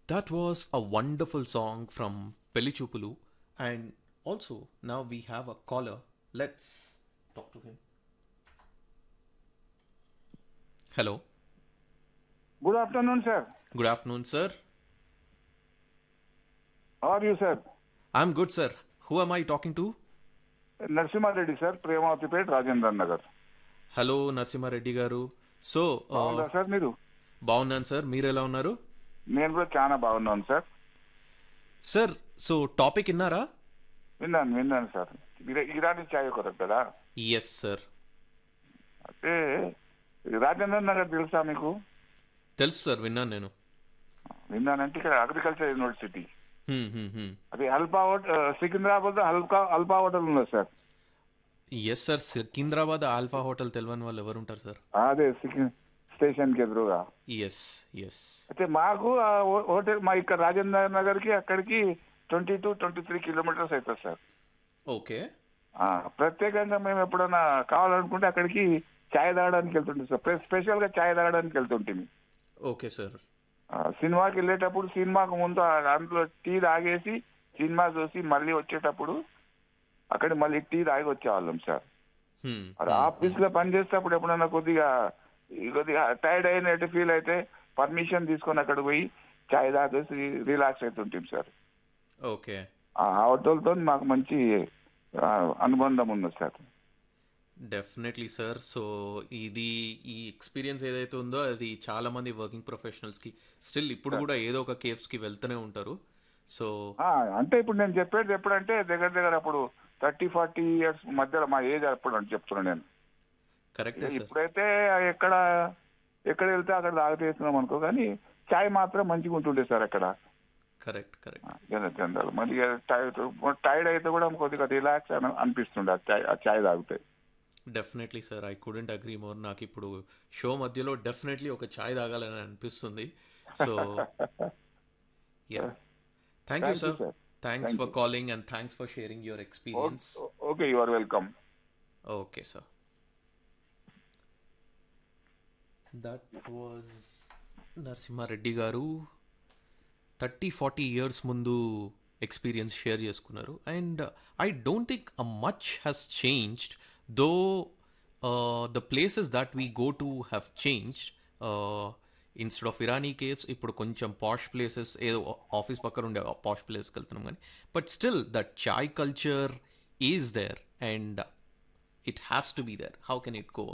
That was a wonderful song from Pelichupulu. And also, now we have a caller. Let's talk to him. Hello. Good afternoon, sir. Good afternoon, sir. How are you, sir? I'm good, sir. Who am I talking to? Narsimha Reddy, sir. Premavati Rajendra Nagar. Hello Narasimha Reddy గారు. So బాగుందా sir మీరు? బాగున్నాను sir, మీరు ఎలా ఉన్నారు? నేను కూడా చాలా బాగున్నాను సార్. సార్, సో టాపిక్ విన్నారా? విన్నాను సార్. ఇరానీ ఛాయ్ కొరకు కదా? Yes sir. అయితే రాజేంద్ర నగర్ తెలుసా మీకు? తెలుసు సార్, విన్నాను నేను. విన్నానంటే ఇక్కడ అగ్రికల్చర్ యూనివర్సిటీ. హ్మ్, హ్మ్, హ్మ్. అది alpha hotel, Secunderabad alpha hotel ఉన్నది sir. Yes sir, Secunderabad alpha hotel తెలియని వాళ్ళు ఎవరు ఉంటారు సార్? అదే స్టేషన్ కి ఎదురుగా. Yes, yes. అయితే మాకు ఆ హోటల్ మా ఇక్కడ రాజేంద్ర నగర్ కి అక్కడికి 22-23 కిలోమీటర్స్ అవుతుంది సార్. ఓకే. ప్రత్యేకంగా మేము ఎప్పుడైనా కావాలనుకుంటే అక్కడికి ఛాయ్ తాగడానికి వెళ్తుంటాం సార్. స్పెషల్ గా ఛాయ్ తాగడానికి వెళ్తుంటుంది. Okay sir. సినిమాకి వెళ్ళేటప్పుడు సినిమాకు ముందు అందులో టీ తాగేసి సినిమా చూసి మళ్ళీ వచ్చేటప్పుడు అక్కడ మళ్ళీ టీ తాగి వచ్చేవాళ్ళం సార్. హ్మ్, అది ఆఫీస్ లో పని చేసేటప్పుడు ఎప్పుడైనా కొద్దిగా టైర్డ్ అయినట్టు ఫీల్ అయితే పర్మిషన్ తీసుకొని అక్కడ పోయి ఛాయ్ తాగేసి రిలాక్స్ అవుతుంటాం సార్. ఓకే. ఆ హోటల్తో మాకు మంచి అనుబంధం ఉంది సార్. Definitely sir. సో ఈ ఎక్స్పీరియన్స్ ఏదైతే ఉందో అది చాలా మంది వర్కింగ్ ప్రొఫెషనల్స్కి స్టిల్ ఇప్పుడు కూడా ఏదో ఒక కేవ్స్కి వెళ్తూనే ఉంటారు. సో అంటే ఇప్పుడు నేను చెప్పేది ఎప్పుడంటే దగ్గర అప్పుడు 30-40 ఇయర్స్ మధ్యలో మా ఏజ్ అప్పుడు అని చెప్తున్నాను నేను. కరెక్టే సార్. ఇప్పుడైతే ఎక్కడ వెళ్తే అక్కడ తాగేస్తున్నాం అనుకో, కానీ చాయ్ మాత్రం మంచిగా ఉంటుండే సార్ అక్కడ. Correct, correct. జనరల్ మళ్ళీ టైర్డ్ అయితే కూడా కొద్దిగా రిలాక్స్ అనిపిస్తుండే ఆ చాయ్ తాగితే. Definitely sir, I couldn't agree more. నాకు ఇప్పుడు షో మధ్యలో డెఫినెట్లీ ఒక ఛాయ్ తాగాలని అనిపిస్తుంది. So yeah, thank you sir. Thanks for calling and thanks for sharing your experience. Okay, you are welcome. Okay sir. That was Narasimha Reddy గారు. 30-40 years ముందు experience share చేసుకున్నారు. And I don't think much has changed though the places that we go to have changed. Instead of Irani caves ఇప్పుడు కొంచెం పాష్ places, ఏదో office పక్కన ఉండే పాష్ ప్లేస్కి వెళ్తున్నాం కానీ but still that chai culture is there and it has to be there. How can it go